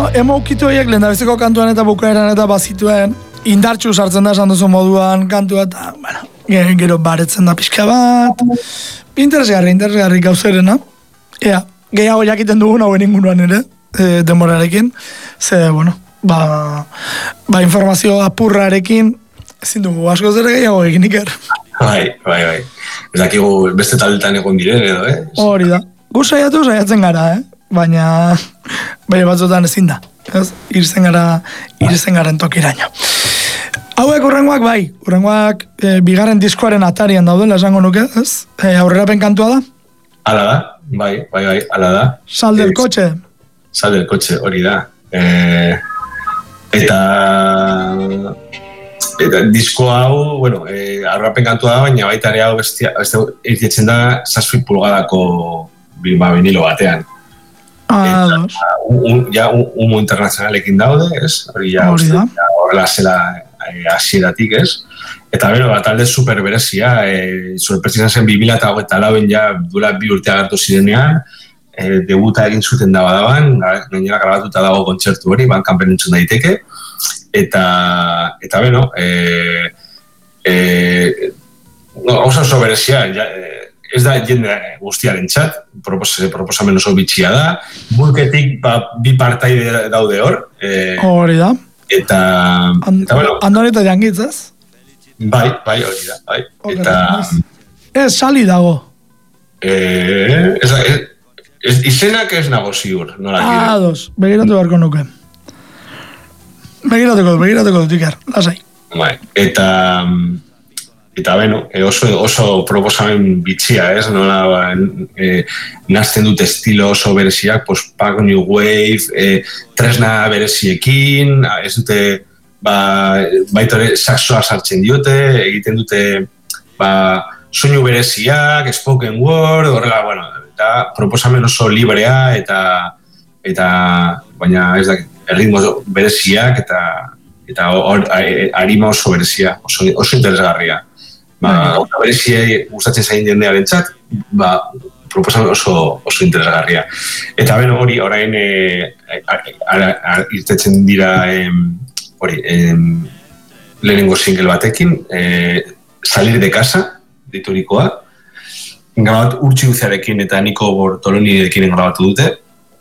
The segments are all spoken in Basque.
Bueno, emaukitu horiek lehendabiziko kantuan eta bukaeran eta bazituen indartxu sartzen da esan duzu moduan kantua eta, bueno, gero baretzen da pixka bat. Interesgarri gauzerena. Ea, gehiago jakiten dugun hauen inguruan ere, denborarekin. Ze, bueno, ba informazio apurrarekin ezin dugu asko zere gehiago egin iker. Bai. Ez dakigu beste taldetan egon diren edo, Hori da. Gu saiatzen gara, baina batzutan ezin da. Irzen garen tokiraino. Hauek urrengoak bigarren diskoaren atarian daudela esango nuke, ez? Aurrerapen kantua da? Hala da, bai, hala da. Sal del coche. Sal del coche, hori da. Eta disko hau, bueno, aurrerapen kantua da, baina baita ere hau beste irtietzen da 7 pulgadako vinilo batean. Humo internazionalekin daude, ez? Hori horrela zela hasieratik, ez? Eta bero, talde super berezia, sorpresa zen 2024 ja duela 2 urte agertu zirenean, debuta egin zuten daban, gainera grabatuta dago kontzertu hori, kanpen entzun daiteke, eta beno, oso berezia, ez da jende guztiaren txat, proposamen oso bitxia da, bulketik 2 partaide daude hor. Hori da. Eta bueno. Andoni eta Jangitz, ez? Bai, hori da, bai. Eta... Ez, sali dago. Izenak ez nago ziur, nola gire. Ados, begiratu beharko nuke. Begiratuko dut, Iker, lasai. Bai, eta beno, oso proposamen bitxia, ez? Nola, nazten dute estilo oso bereziak, post-punk, new wave, tresna bereziekin, ez dute, baitore saxoa sartzen diote, egiten dute, soinu bereziak, spoken word, horrela, bueno, eta proposamen oso librea, eta baina, ez da, erritmo bereziak, eta arima oso berezia, oso interesgarria. Bereziei gustatzen zain jendearen txat, proposamen oso interesgarria. Eta beno hori, orain irtetzen dira lehenengo single batekin, Salir de casa, diturikoa, Urtsi Uziarekin eta Niko Bortolonirekin grabatu dute,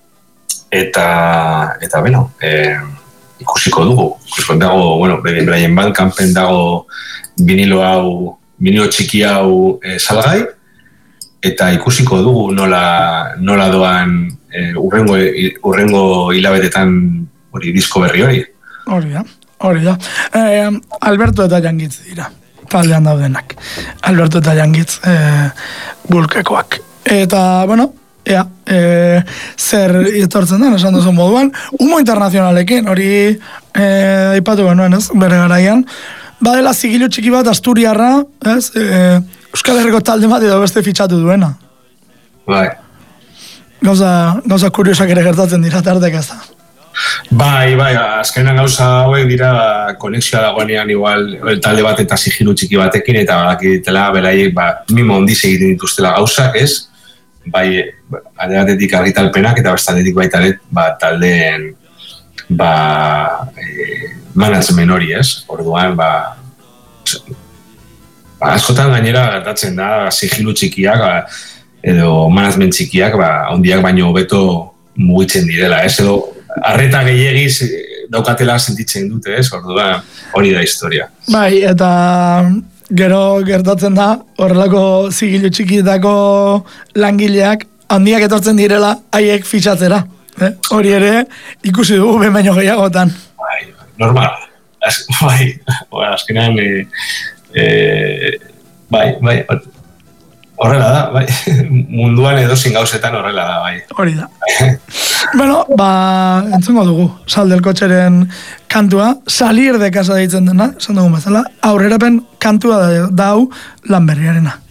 eta beno, ikusiko dugu. Dago, bueno, beraien Bandcampen dago vinilo txiki hau salgai, eta ikusiko dugu nola doan urrengo hilabetetan hori disko berri hori. Hori da. Alberto eta Jangitz dira, taldean daudenak. Alberto eta Jangitz bulkekoak. Eta, bueno, zer etortzen den, esan duzu moduan, humo internazionalekin, hori aipatu genuen, ez, bere garaian, badela zigilu txiki bat Asturiarra, ez, Euskal Herriko talde bat edo beste fitxatu duena. Bai. Gauza kuriosak ere gertatzen dira tartek ez da. Bai, azkenan gauza hauek dira konexioa dagoenean igual talde bat eta zigilu txiki batekin eta bakitela beraiek mimo ondiz egiten dituztela gauzak, ez? Bai, alde batetik argitalpenak eta bestaldetik baita taldeen management hori, ez? Orduan, askotan gainera gertatzen da sigilu txikiak edo management txikiak handiak baino hobeto mugitzen direla, ez? Edo arreta gehiagiz daukatela sentitzen dute, ez? Orduan, hori da historia. Bai, eta gero gertatzen da horrelako zigilu txikietako langileak handiak etortzen direla haiek fitxatzera. Hori ere ikusi dugu behin baino gehiagotan. Bai, normal. Azkenean bai, horrela da, bai. Munduan edozein gauzetan horrela da, bai. Hori da. Bueno, entzungo dugu, Sal del Cocheren kantua, Salir de casa deitzen dena, esan dugu bezala, aurrerapen kantua da hau lan berriarena.